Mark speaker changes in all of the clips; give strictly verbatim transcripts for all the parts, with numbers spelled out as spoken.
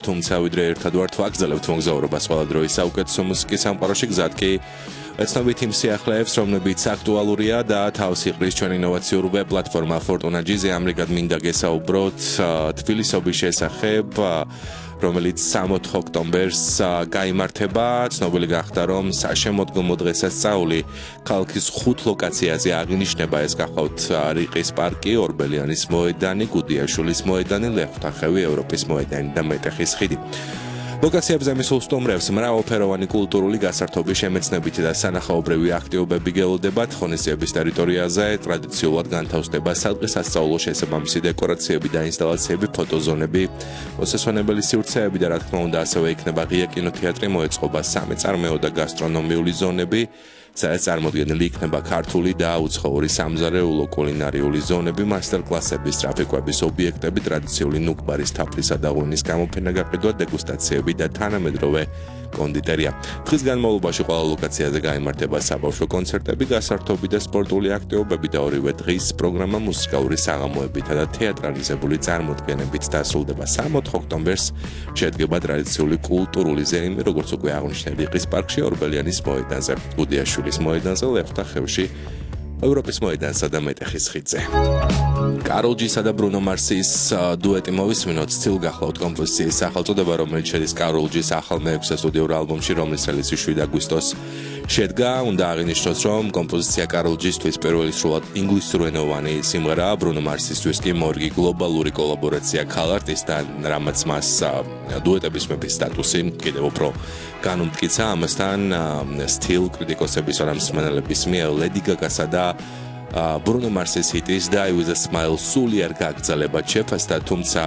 Speaker 1: თუმცა ვიდრე ერთად ვართ ვაგრძელებთ მოგზაურობას ყველა დროის საუკეთესო მუსიკის სამყაროში გზად კი ეცნობით იმ სიახლეებს, რომლებიც აქტუალურია და თავს იყრის ჩვენი ინოვაციურ ვებ პლატფორმა Fortuna G-ზე. ამრიგად მინდა გესაუბროთ თბილისობის შესახებ, რომელიც სამოთხ ოქტომბერს გაიმართება. ცნობილი გახდა, რომ საშემოდგომო დღესასწაული ქალაქის ხუთ ლოკაციაზე აღინიშნება. ეს გახლავთ რიყის პარკი, ორბელიანის მოედანი, გუდიაშვილის მოედანი, ლეხვთახევი, ევროპის მოედანი და მეტეხის ხიდი. ლოკაციებზე მისულ სტუმრებს მრავალფეროვანი კულტურული გასართობი, შემეცნებითი და სანახაობრივი აქტივობები გელოდებათ. ღონისძიების ტერიტორიაზე ტრადიციულად განთავსდება სადღესასწაულო შესაბამისი დეკორაციები და ინსტალაციები, ფოტოზონები, მოსასვენებელი სივრცეები და რა თქმა უნდა ასევე იქნება ღია კინოთეატრი, მოეწყობა სამეწარმეო და გასტრონომიული ზონები, სადაც წარმოდგენილი იქნება ქართული და უცხოური სამზარეულო კულინარიული ზონები, მასტერკლასები, სტრაფიკვების ობიექტები, ტრადიციული ნუგბარის თაფლისა და ღვინის გამოფენა გაყიდვა, დეგუსტაციები და თანამედროვე კონდიტერია. დღის განმავლობაში ყველა ლოკაციაზე გაიმართება საბავშვო კონცერტები, გასართობი და სპორტული აქტივობები და ორივე დღის პროგრამა მუსიკალური საღამოებითა და თეატრალიზებული წარმოდგენებით დასრულდება. სამოთხ ოქტომბერს შედგება ტრადიციული კულტურული ზეიმი, როგორც უკვე აღნიშნეთ, რიყის პარკში, ორბელიანის მოედანზე, გუდიაშვილის მოედანზე, ლეხვთახევში, ევროპის მოედანსა და მეტეხის ხიდზე. კაროლ ჯისა და ბრუნო მარსის დუეტი მოვისმინოთ. Still გახლავთ კომპოზიციის სახელწოდება, რომელიც შედის კაროლ ჯის ახალ მეექვსე სტუდიურ ალბომში, რომლის რელიზი შვიდ აგვისტოს შედგა. უნდა აღინიშნოს, რომ კომპოზიცია კაროლ ჯისთვის პირველი სრულად ინგლისურენოვანი სიმღერაა, ბრუნო მარსისთვის კი მორგი გლობალური კოლაბორაცია ქალ არტისტთან, რამაც მას დუეტების მეფის სტატუსი კიდევ უფრო განუმტკიცა. ამასთან Still კრიტიკოსების და მსმენელების მიერ ლედი გაგასა და ბრუნო მარსის ჰიტის Die With A Smile სულიერ გაგრძელებად შეფასდა, თუმცა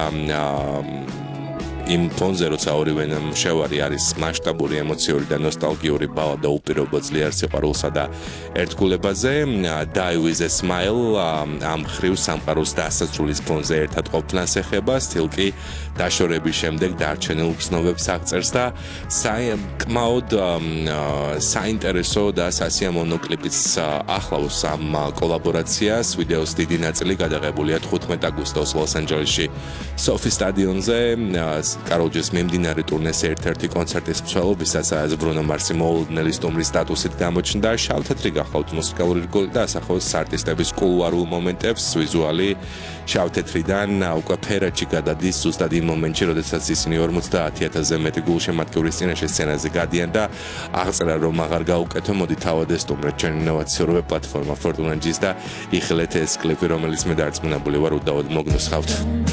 Speaker 1: იმ ფონზე, როცა ორივე მშევარი არის მასშტაბური, ემოციური და ნოსტალგიური ბალადა უპირობო ძლიერ სიყვარულსა და ერთგულებაზე, Die With A Smile ამ ხრივ სამყაროს დასასრულის ფონზე ერთად ყოფნას ეხება. Still კი დაშორების შემდეგ დარჩენილ გრძნობებს აღწერს და საკმაოდ საინტერესო და სასიამოვნო კლიპიც ახლავს ამ კოლაბორაციას. ვიდეოს დიდი ნაწილი გადაღებულია თხუთმეტ აგვისტოს ლოს-ანჯელესში სოფი სტადიონზე. კაროლ ჯის მიმდინარე ტურნეს ერთ-ერთი კონცერტის მსვლელობისას, სადაც ბრუნო მარსი მოულოდნელი სტუმრის სტატუსით გამოჩნდა. შავ-თეთრი გახლავთ მუსიკალური რგოლი და ასახავს არტისტების კულუარულ მომენტებს. ვიზუალი შავ-თეთრიდან უკვე ფერადში გადადის ზუსტად იმ მომენტში, როდესაც ისინი ორმოცდაათი ათასზე მეტი გულშემატკივრის წინაშე სცენაზე გადიან და აღწერა, რომ აღარ გაუკეთო, მოდი თავად ესტუმრეთ ჩვენი ინოვაციურ ვებ პლატფორმა Fortuna G-ს და იხილეთ ეს კლიპი, რომელიც მე დარწმუნებული ვარ უდავოდ მოგნოსხავთ.